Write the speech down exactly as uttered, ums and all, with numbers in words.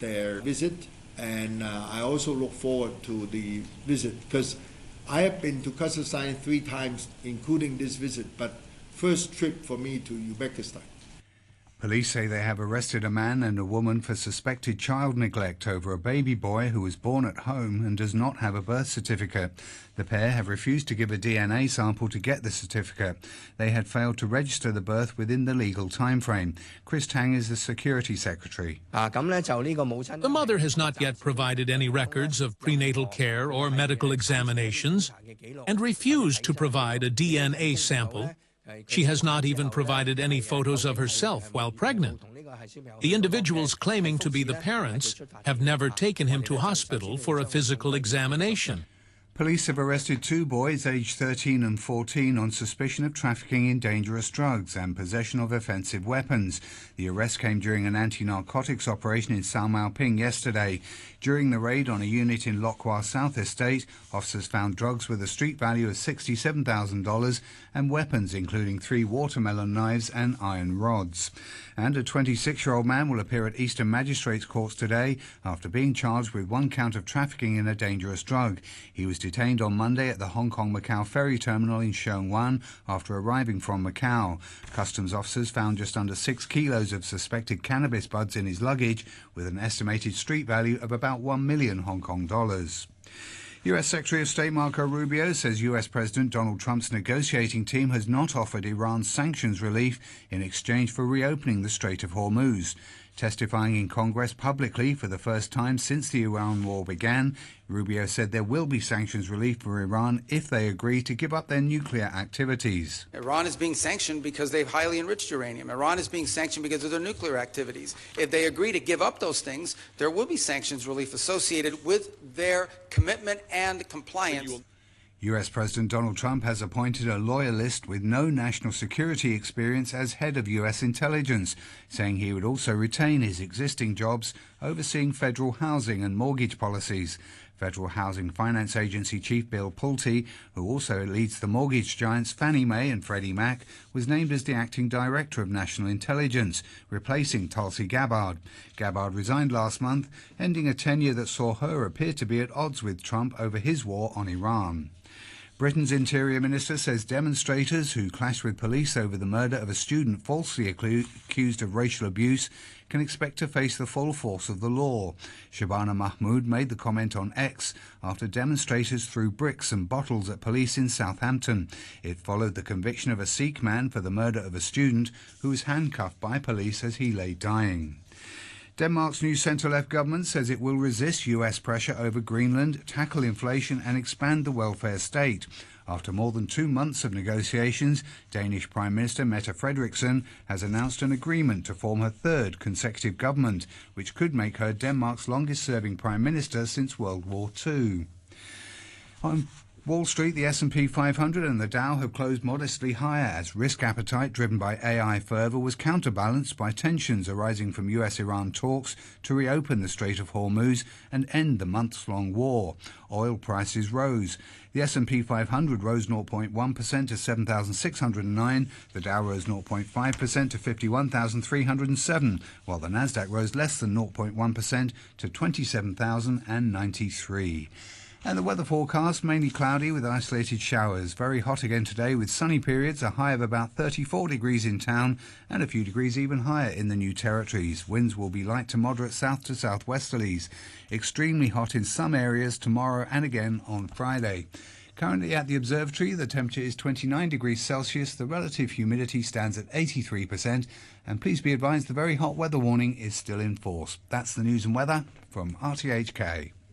their visit, and uh, I also look forward to the visit because I have been to Kazakhstan three times, including this visit, but first trip for me to Uzbekistan. Police say they have arrested a man and a woman for suspected child neglect over a baby boy who was born at home and does not have a birth certificate. The pair have refused to give a D N A sample to get the certificate. They had failed to register the birth within the legal timeframe. Chris Tang is the Security Secretary. The mother has not yet provided any records of prenatal care or medical examinations and refused to provide a D N A sample. She has not even provided any photos of herself while pregnant. The individuals claiming to be the parents have never taken him to hospital for a physical examination. Police have arrested two boys aged thirteen and fourteen on suspicion of trafficking in dangerous drugs and possession of offensive weapons. The arrest came during an anti-narcotics operation in Sao Mau Ping yesterday. During the raid on a unit in Lok Hwa South Estate, officers found drugs with a street value of sixty-seven thousand dollars and weapons including three watermelon knives and iron rods. And a twenty-six-year-old man will appear at Eastern Magistrates Courts today after being charged with one count of trafficking in a dangerous drug. He was detained on Monday at the Hong Kong-Macau ferry terminal in Sheung Wan after arriving from Macau. Customs officers found just under six kilos of suspected cannabis buds in his luggage with an estimated street value of about one million Hong Kong dollars. U S Secretary of State Marco Rubio says U S President Donald Trump's negotiating team has not offered Iran sanctions relief in exchange for reopening the Strait of Hormuz. Testifying in Congress publicly for the first time since the Iran war began, Rubio said there will be sanctions relief for Iran if they agree to give up their nuclear activities. Iran is being sanctioned because they've highly enriched uranium. Iran is being sanctioned because of their nuclear activities. If they agree to give up those things, there will be sanctions relief associated with their commitment and compliance. U S President Donald Trump has appointed a loyalist with no national security experience as head of U S intelligence, saying he would also retain his existing jobs overseeing federal housing and mortgage policies. Federal Housing Finance Agency Chief Bill Pulte, who also leads the mortgage giants Fannie Mae and Freddie Mac, was named as the acting director of national intelligence, replacing Tulsi Gabbard. Gabbard resigned last month, ending a tenure that saw her appear to be at odds with Trump over his war on Iran. Britain's Interior Minister says demonstrators who clashed with police over the murder of a student falsely accused of racial abuse can expect to face the full force of the law. Shabana Mahmood made the comment on X after demonstrators threw bricks and bottles at police in Southampton. It followed the conviction of a Sikh man for the murder of a student who was handcuffed by police as he lay dying. Denmark's new centre-left government says it will resist U S pressure over Greenland, tackle inflation and expand the welfare state. After more than two months of negotiations, Danish Prime Minister Mette Frederiksen has announced an agreement to form her third consecutive government, which could make her Denmark's longest-serving Prime Minister since World War Two. On Wall Street, the S and P five hundred and the Dow have closed modestly higher as risk appetite driven by A I fervour was counterbalanced by tensions arising from U S-Iran talks to reopen the Strait of Hormuz and end the months-long war. Oil prices rose. The S and P five hundred rose zero point one percent to seven thousand six hundred nine, the Dow rose zero point five percent to fifty-one thousand three hundred seven, while the Nasdaq rose less than zero point one percent to twenty-seven thousand ninety-three. And the weather forecast, mainly cloudy with isolated showers. Very hot again today with sunny periods, a high of about thirty-four degrees in town and a few degrees even higher in the New Territories. Winds will be light to moderate south to southwesterlies. Extremely hot in some areas tomorrow and again on Friday. Currently at the observatory, the temperature is twenty-nine degrees Celsius. The relative humidity stands at eighty-three percent. And please be advised the very hot weather warning is still in force. That's the news and weather from R T H K.